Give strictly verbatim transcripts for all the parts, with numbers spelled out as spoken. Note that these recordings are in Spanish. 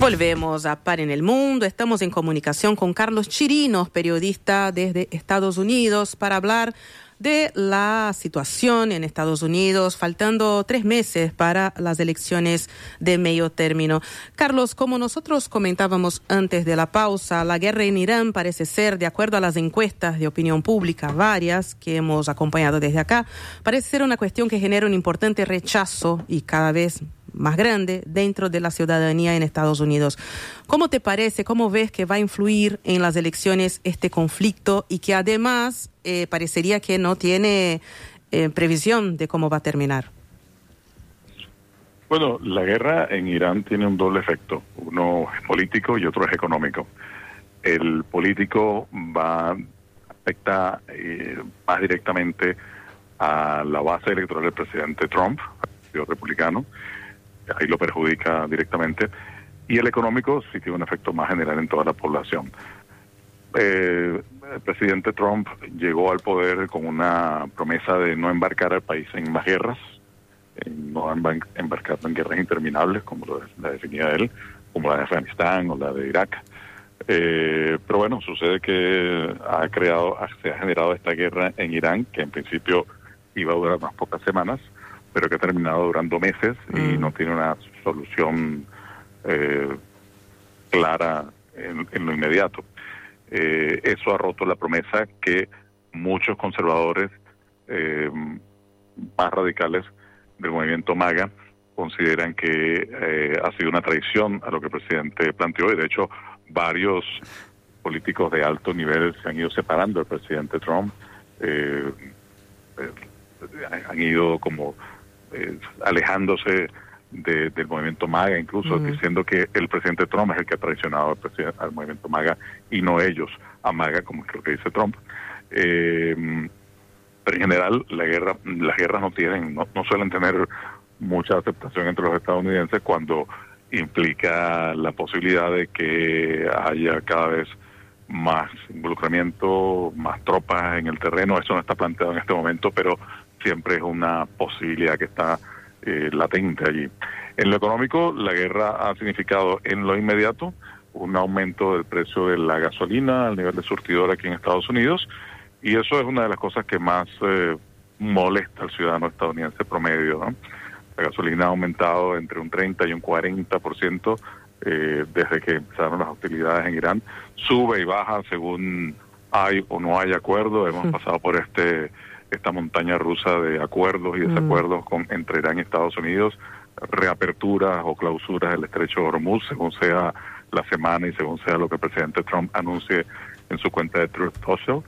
Volvemos a Par en el Mundo. Estamos en comunicación con Carlos Chirinos, periodista desde Estados Unidos, para hablar de la situación en Estados Unidos, faltando tres meses para las elecciones de medio término. Carlos, como nosotros comentábamos antes de la pausa, la guerra en Irán parece ser, de acuerdo a las encuestas de opinión pública, varias que hemos acompañado desde acá, parece ser una cuestión que genera un importante rechazo y cada vez más grande dentro de la ciudadanía en Estados Unidos. ¿Cómo te parece, cómo ves que va a influir en las elecciones este conflicto y que además eh, parecería que no tiene eh, previsión de cómo va a terminar? Bueno, la guerra en Irán tiene un doble efecto. Uno es político y otro es económico. El político va afecta eh, más directamente a la base electoral del presidente Trump, el partido republicano. Ahí lo perjudica directamente. Y el económico sí tiene un efecto más general en toda la población. Eh, el presidente Trump llegó al poder con una promesa de no embarcar al país en más guerras, en no embarcar en guerras interminables, como lo, la definía él, como la de Afganistán o la de Irak. Eh, pero bueno, sucede que ha creado, se ha generado esta guerra en Irán, que en principio iba a durar unas pocas semanas, pero que ha terminado durando meses y mm. no tiene una solución eh, clara en, en lo inmediato. Eh, eso ha roto la promesa que muchos conservadores eh, más radicales del movimiento MAGA consideran que eh, ha sido una traición a lo que el presidente planteó, y de hecho varios políticos de alto nivel se han ido separando del presidente Trump, eh, eh, han ido como Eh, alejándose de, del movimiento MAGA, incluso uh-huh. diciendo que el presidente Trump es el que ha traicionado al, presidente, al movimiento MAGA y no ellos a MAGA, como es lo que dice Trump. Eh, pero en general la guerra, las guerras no tienen, no, no suelen tener mucha aceptación entre los estadounidenses cuando implica la posibilidad de que haya cada vez más involucramiento, más tropas en el terreno. Eso no está planteado en este momento, pero siempre es una posibilidad que está eh, latente allí. En lo económico, la guerra ha significado en lo inmediato un aumento del precio de la gasolina al nivel de surtidor aquí en Estados Unidos, y eso es una de las cosas que más eh, molesta al ciudadano estadounidense promedio, ¿no? La gasolina ha aumentado entre un treinta y un cuarenta por ciento eh, desde que empezaron las hostilidades en Irán. Sube y baja según hay o no hay acuerdo. Hemos mm. pasado por este esta montaña rusa de acuerdos y desacuerdos mm. con entre Irán y Estados Unidos, reaperturas o clausuras del estrecho de Hormuz, según sea la semana y según sea lo que el presidente Trump anuncie en su cuenta de Truth Social.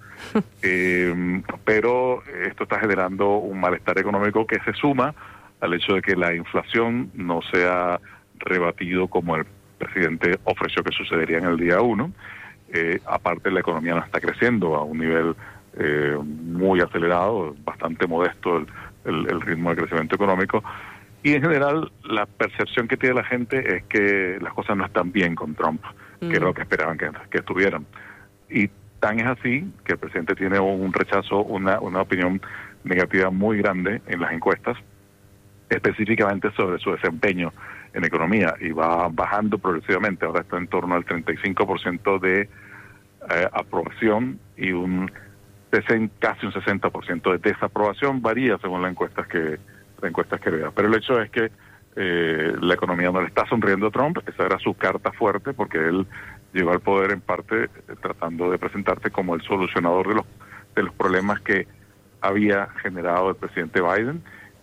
eh, pero esto está generando un malestar económico que se suma al hecho de que la inflación no sea rebatido como el presidente ofreció que sucedería en el día uno. Eh, aparte, la economía no está creciendo a un nivel Eh, muy acelerado, bastante modesto el, el, el ritmo de crecimiento económico, y en general la percepción que tiene la gente es que las cosas no están bien con Trump, mm. que era lo que esperaban que, que estuvieran. Y tan es así que el presidente tiene un rechazo, una, una opinión negativa muy grande en las encuestas, específicamente sobre su desempeño en economía, y va bajando progresivamente. Ahora está en torno al treinta y cinco por ciento de eh, aprobación y un casi un sesenta por ciento de desaprobación. Varía según las encuestas que las encuestas que vea, pero el hecho es que eh, la economía no le está sonriendo a Trump. Esa era su carta fuerte, porque él llegó al poder en parte eh, tratando de presentarse como el solucionador de los de los problemas que había generado el presidente Biden,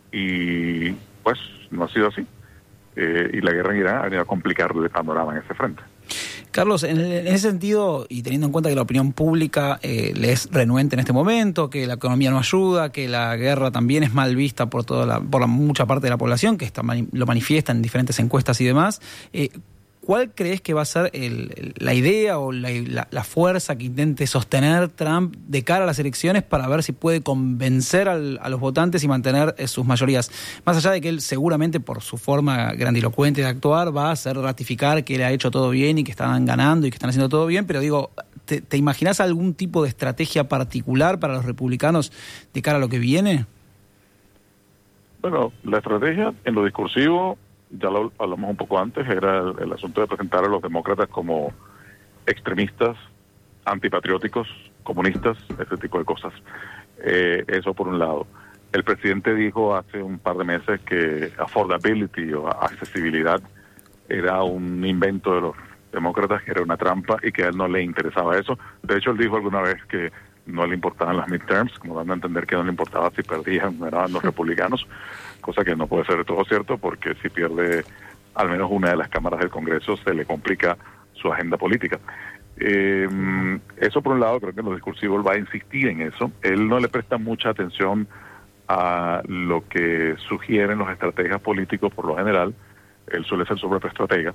y pues no ha sido así, eh, y la guerra en Irán ha venido a complicarle el panorama en ese frente. Carlos, en ese sentido, y teniendo en cuenta que la opinión pública eh, le es renuente en este momento, que la economía no ayuda, que la guerra también es mal vista por toda la, por la mucha parte de la población, que está, lo manifiesta en diferentes encuestas y demás, eh, ¿cuál crees que va a ser el, la idea o la, la, la fuerza que intente sostener Trump de cara a las elecciones para ver si puede convencer al, a los votantes y mantener eh, sus mayorías? Más allá de que él seguramente, por su forma grandilocuente de actuar, va a hacer ratificar que le ha hecho todo bien y que están ganando y que están haciendo todo bien, pero digo, ¿te, te imaginas algún tipo de estrategia particular para los republicanos de cara a lo que viene? Bueno, la estrategia en lo discursivo ya lo hablamos un poco antes, era el, el asunto de presentar a los demócratas como extremistas, antipatrióticos, comunistas, ese tipo de cosas. Eh, eso por un lado. El presidente dijo hace un par de meses que affordability o accesibilidad era un invento de los demócratas, que era una trampa y que a él no le interesaba eso. De hecho, él dijo alguna vez que no le importaban las midterms, como dando a entender que no le importaba si perdían o eran los republicanos, cosa que no puede ser de todo cierto, porque si pierde al menos una de las cámaras del Congreso se le complica su agenda política. Eh, eso por un lado, creo que en lo discursivo él va a insistir en eso. Él no le presta mucha atención a lo que sugieren los estrategas políticos por lo general. Él suele ser su propio estratega.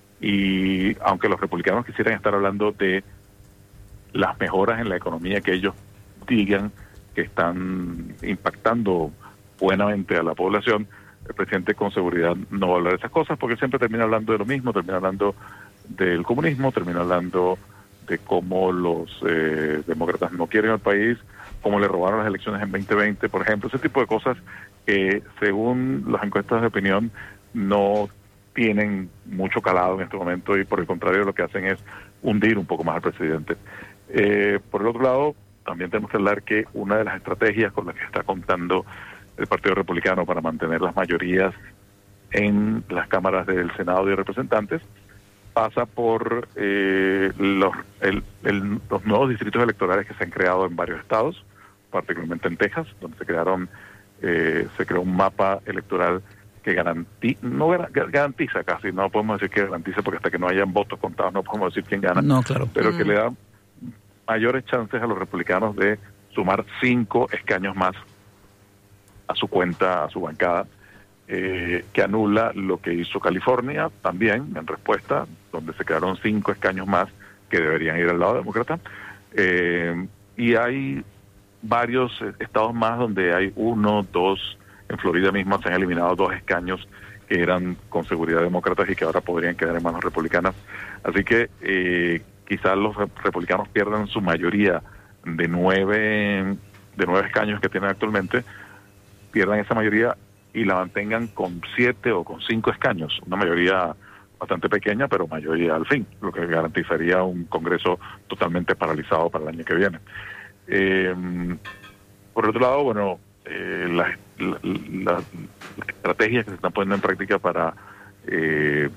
Y aunque los republicanos quisieran estar hablando de las mejoras en la economía que ellos digan que están impactando buenamente a la población, el presidente con seguridad no va a hablar de esas cosas, porque siempre termina hablando de lo mismo, termina hablando del comunismo, termina hablando de cómo los eh, demócratas no quieren al país, cómo le robaron las elecciones en veinte veinte, por ejemplo, ese tipo de cosas que según las encuestas de opinión no tienen mucho calado en este momento y por el contrario lo que hacen es hundir un poco más al presidente. Eh, por el otro lado, también tenemos que hablar que una de las estrategias con las que está contando el Partido Republicano para mantener las mayorías en las cámaras del Senado y de Representantes pasa por eh, los, el, el, los nuevos distritos electorales que se han creado en varios estados, particularmente en Texas, donde se crearon eh, se creó un mapa electoral que garantiza, no garantiza casi, no podemos decir que garantiza porque hasta que no hayan votos contados no podemos decir quién gana, no, claro. pero mm. que le da mayores chances a los republicanos de sumar cinco escaños más a su cuenta, a su bancada, eh, que anula lo que hizo California también en respuesta, donde se quedaron cinco escaños más que deberían ir al lado demócrata, eh, y hay varios estados más donde hay uno, dos, en Florida misma se han eliminado dos escaños que eran con seguridad demócratas y que ahora podrían quedar en manos republicanas. Así que eh, quizás los republicanos pierdan su mayoría de nueve, de nueve escaños que tienen actualmente, pierdan esa mayoría y la mantengan con siete o con cinco escaños, una mayoría bastante pequeña, pero mayoría al fin, lo que garantizaría un Congreso totalmente paralizado para el año que viene. Eh, por otro lado, bueno, eh, las la, la, la estrategias que se están poniendo en práctica para eh,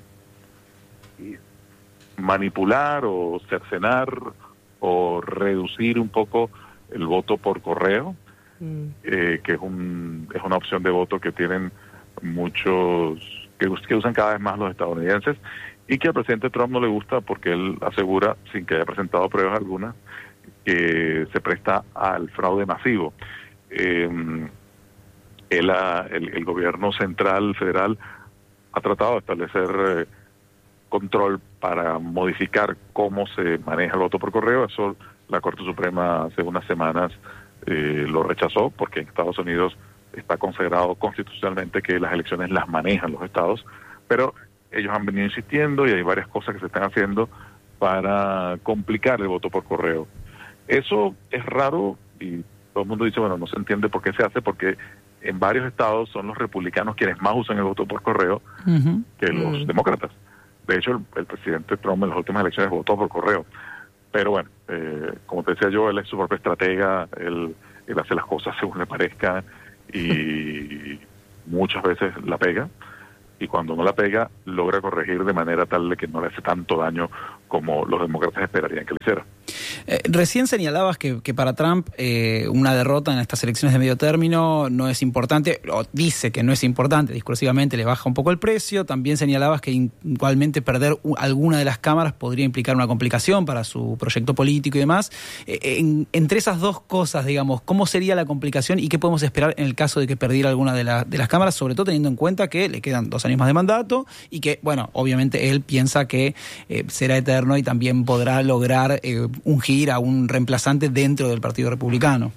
manipular o cercenar o reducir un poco el voto por correo, mm. eh, que es un es una opción de voto que tienen muchos, que, que usan cada vez más los estadounidenses y que al presidente Trump no le gusta porque él asegura, sin que haya presentado pruebas algunas, que se presta al fraude masivo. Eh, el, el, el gobierno central, federal, ha tratado de establecer eh, control para modificar cómo se maneja el voto por correo. Eso la Corte Suprema hace unas semanas eh, lo rechazó, porque en Estados Unidos está consagrado constitucionalmente que las elecciones las manejan los estados, pero ellos han venido insistiendo y hay varias cosas que se están haciendo para complicar el voto por correo. Eso es raro y todo el mundo dice, bueno, no se entiende por qué se hace, porque en varios estados son los republicanos quienes más usan el voto por correo uh-huh. que los uh-huh. demócratas. De hecho, el, el presidente Trump en las últimas elecciones votó por correo. Pero bueno, eh, como te decía yo, él es su propio estratega, él, él hace las cosas según le parezca y muchas veces la pega. Y cuando no la pega, logra corregir de manera tal de que no le hace tanto daño como los demócratas esperarían que le hiciera. Eh, recién señalabas que, que para Trump eh, una derrota en estas elecciones de medio término no es importante, o dice que no es importante, discursivamente le baja un poco el precio. También señalabas que igualmente perder u- alguna de las cámaras podría implicar una complicación para su proyecto político y demás. Eh, en, entre esas dos cosas, digamos, ¿cómo sería la complicación y qué podemos esperar en el caso de que perdiera alguna de, la, de las cámaras, sobre todo teniendo en cuenta que le quedan dos años más de mandato y que, bueno, obviamente él piensa que eh, será eterno y también podrá lograr eh, ungir a un reemplazante dentro del Partido Republicano?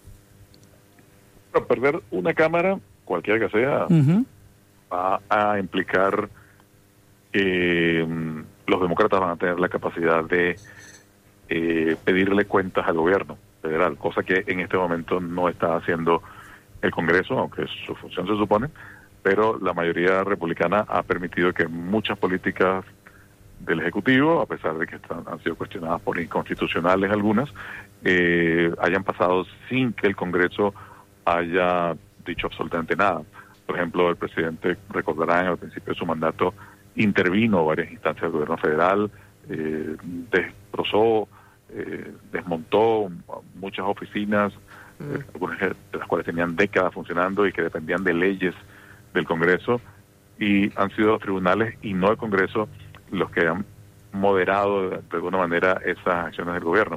Pero perder una cámara, cualquiera que sea, uh-huh. va a implicar que um, los demócratas van a tener la capacidad de eh, pedirle cuentas al gobierno federal, cosa que en este momento no está haciendo el Congreso, aunque es su función se supone. pero la mayoría republicana ha permitido que muchas políticas del Ejecutivo, a pesar de que están, han sido cuestionadas por inconstitucionales algunas, eh, hayan pasado sin que el Congreso haya dicho absolutamente nada. Por ejemplo, el presidente, recordarán, al principio de su mandato, intervino varias instancias del gobierno federal, eh, destrozó, eh, desmontó muchas oficinas, mm. eh, algunas de las cuales tenían décadas funcionando y que dependían de leyes del Congreso, y han sido los tribunales y no el Congreso los que han moderado de, de alguna manera esas acciones del gobierno.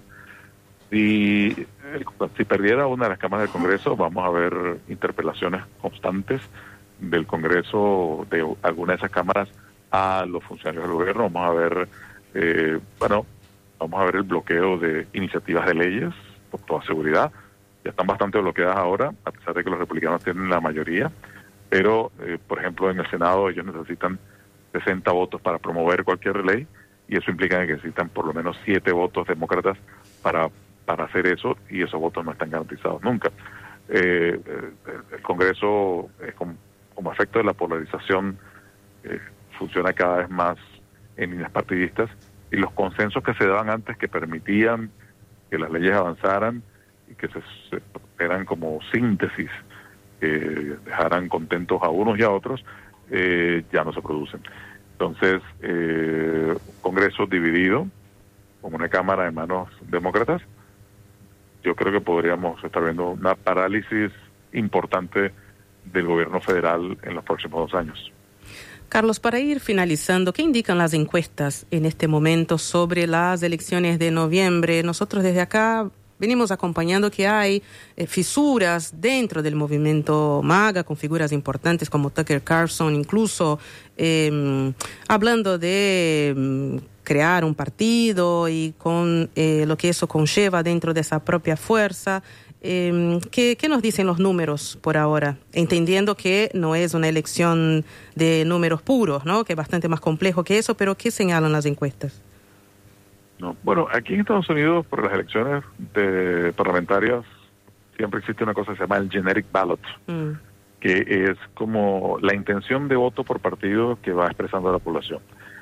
Si, si perdiera una de las cámaras del Congreso, vamos a ver interpelaciones constantes del Congreso, de alguna de esas cámaras, a los funcionarios del gobierno. Vamos a ver, eh, bueno, vamos a ver el bloqueo de iniciativas de leyes, por toda seguridad. Ya están bastante bloqueadas ahora, a pesar de que los republicanos tienen la mayoría, pero, eh, por ejemplo, en el Senado ellos necesitan sesenta votos para promover cualquier ley, y eso implica que necesitan por lo menos siete votos demócratas para para hacer eso, y esos votos no están garantizados nunca. Eh, el Congreso, eh, como, como efecto de la polarización, eh, funciona cada vez más en líneas partidistas, y los consensos que se daban antes, que permitían que las leyes avanzaran y que se, se eran como síntesis, que dejaran contentos a unos y a otros, eh, ya no se producen. Entonces, eh, Congreso dividido, con una Cámara en manos demócratas, yo creo que podríamos estar viendo una parálisis importante del gobierno federal en los próximos dos años. Carlos, para ir finalizando, ¿qué indican las encuestas en este momento sobre las elecciones de noviembre? Nosotros desde acá venimos acompañando que hay eh, fisuras dentro del movimiento MAGA, con figuras importantes como Tucker Carlson, incluso eh, hablando de eh, crear un partido y con eh, lo que eso conlleva dentro de esa propia fuerza. Eh, ¿qué, ¿Qué nos dicen los números por ahora? Entendiendo que no es una elección de números puros, ¿no? Que es bastante más complejo que eso, pero ¿qué señalan las encuestas? No, bueno, aquí en Estados Unidos, por las elecciones de parlamentarias, siempre existe una cosa que se llama el generic ballot, mm. que es como la intención de voto por partido que va expresando la población.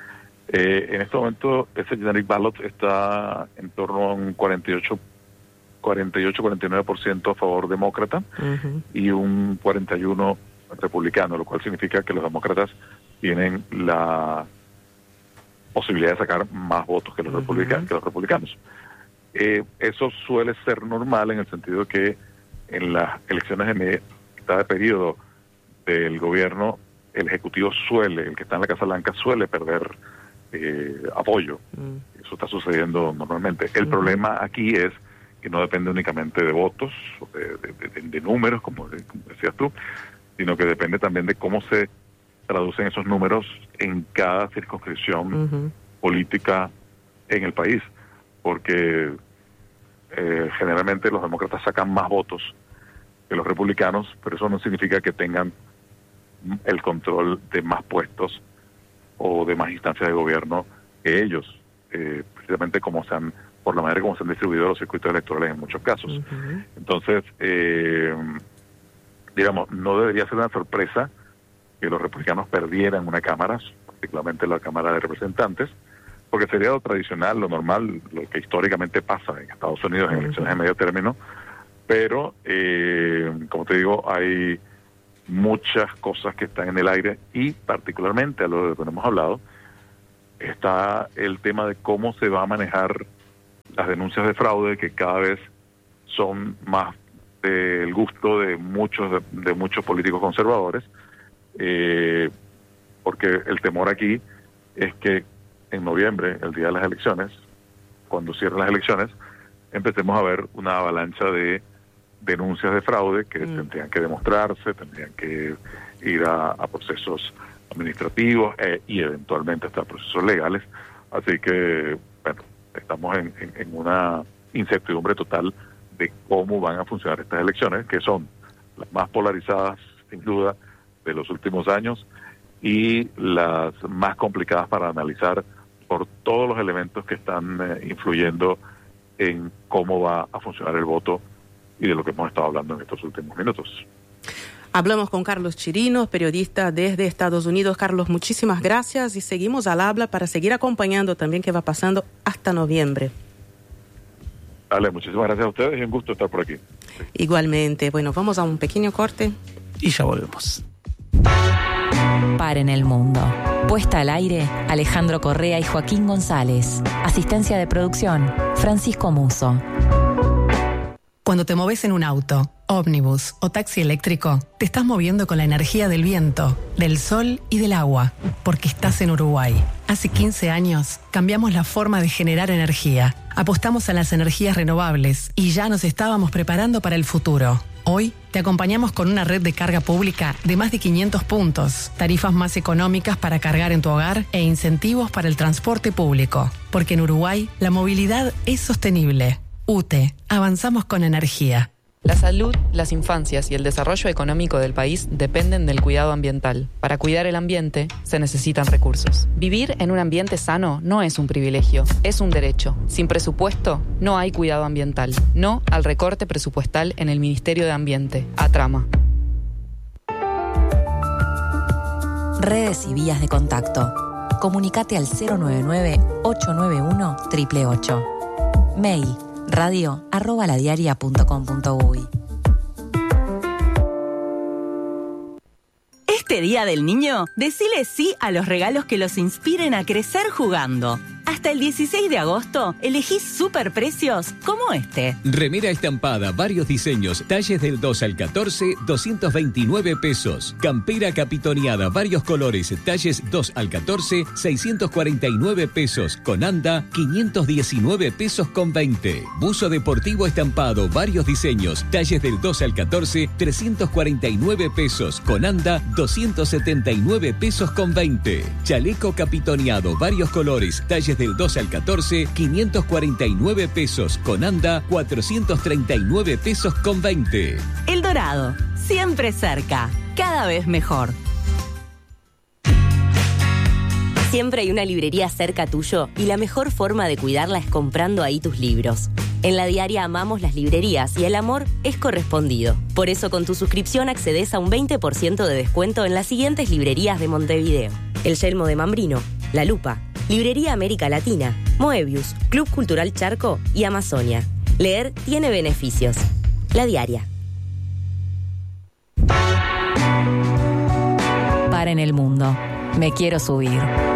Eh, en este momento, ese generic ballot está en torno a un cuarenta y ocho, cuarenta y ocho, cuarenta y nueve por ciento a favor demócrata, uh-huh. y un cuarenta y uno por ciento republicano, lo cual significa que los demócratas tienen la posibilidad de sacar más votos que los, uh-huh. republicanos, que los republicanos. Eh, eso suele ser normal en el sentido que en las elecciones de mitad de periodo del gobierno, el ejecutivo suele, el que está en la Casa Blanca, suele perder eh, apoyo. Uh-huh. Eso está sucediendo normalmente. El uh-huh. problema aquí es que no depende únicamente de votos, de, de, de, de números, como, de, como decías tú, sino que depende también de cómo se traducen esos números en cada circunscripción uh-huh. política en el país, porque eh, generalmente los demócratas sacan más votos que los republicanos, pero eso no significa que tengan el control de más puestos o de más instancias de gobierno que ellos, eh, precisamente como se han, por la manera como se han distribuido los circuitos electorales en muchos casos. Uh-huh. Entonces, eh, digamos, no debería ser una sorpresa que los republicanos perdieran una cámara, particularmente la Cámara de Representantes, porque sería lo tradicional, lo normal, lo que históricamente pasa en Estados Unidos en elecciones de medio término, pero, eh, como te digo, hay muchas cosas que están en el aire, y particularmente a lo que hemos hablado, está el tema de cómo se va a manejar las denuncias de fraude, que cada vez son más del gusto de muchos de, de muchos políticos conservadores, eh, porque el temor aquí es que en noviembre, el día de las elecciones, cuando cierren las elecciones, empecemos a ver una avalancha de denuncias de fraude que mm. tendrían que demostrarse, tendrían que ir a, a procesos administrativos eh, y eventualmente hasta procesos legales. Así que, bueno, estamos en, en, en una incertidumbre total de cómo van a funcionar estas elecciones, que son las más polarizadas, sin duda, de los últimos años, y las más complicadas para analizar por todos los elementos que están eh, influyendo en cómo va a funcionar el voto y de lo que hemos estado hablando en estos últimos minutos. Hablamos con Carlos Chirinos, periodista desde Estados Unidos. Carlos, muchísimas gracias y seguimos al habla para seguir acompañando también qué va pasando hasta noviembre. Dale, muchísimas gracias a ustedes y un gusto estar por aquí. Igualmente. Bueno, vamos a un pequeño corte. Y ya volvemos. Paren el mundo. Puesta al aire, Alejandro Correa y Joaquín González. Asistencia de producción, Francisco Muso. Cuando te moves en un auto, ómnibus o taxi eléctrico, te estás moviendo con la energía del viento, del sol y del agua, porque estás en Uruguay. Hace quince años cambiamos la forma de generar energía, apostamos a las energías renovables y ya nos estábamos preparando para el futuro. Hoy te acompañamos con una red de carga pública de más de quinientos puntos, tarifas más económicas para cargar en tu hogar e incentivos para el transporte público. Porque en Uruguay la movilidad es sostenible. U T E, avanzamos con energía. La salud, las infancias y el desarrollo económico del país dependen del cuidado ambiental. Para cuidar el ambiente, se necesitan recursos. Vivir en un ambiente sano no es un privilegio, es un derecho. Sin presupuesto, no hay cuidado ambiental. No al recorte presupuestal en el Ministerio de Ambiente, ATRAMA. Redes y vías de contacto. Comunicate al cero nueve nueve, ocho nueve uno, ocho ocho ocho. Mail radio arroba ladiaria punto com punto uy. Este Día del Niño, decile sí a los regalos que los inspiren a crecer jugando. Hasta el dieciséis de agosto, elegí superprecios como este. Remera estampada, varios diseños, talles del dos al catorce, doscientos veintinueve pesos. Campera capitoneada, varios colores, talles dos al catorce, seiscientos cuarenta y nueve pesos. Con anda, quinientos diecinueve pesos con veinte. Buzo deportivo estampado, varios diseños, talles del dos al catorce, trescientos cuarenta y nueve pesos. Con anda, doscientos setenta y nueve pesos con veinte. Chaleco capitoneado, varios colores, talles del dos al catorce, quinientos cuarenta y nueve pesos. Con anda, cuatrocientos treinta y nueve pesos con veinte. El Dorado, siempre cerca, cada vez mejor. Siempre hay una librería cerca tuyo y la mejor forma de cuidarla es comprando ahí tus libros. En La Diaria amamos las librerías y el amor es correspondido. Por eso con tu suscripción accedes a un veinte por ciento de descuento en las siguientes librerías de Montevideo: El Yelmo de Mambrino, La Lupa, Librería América Latina, Moebius, Club Cultural Charco y Amazonia. Leer tiene beneficios. La Diaria. Paren el mundo. Me quiero subir.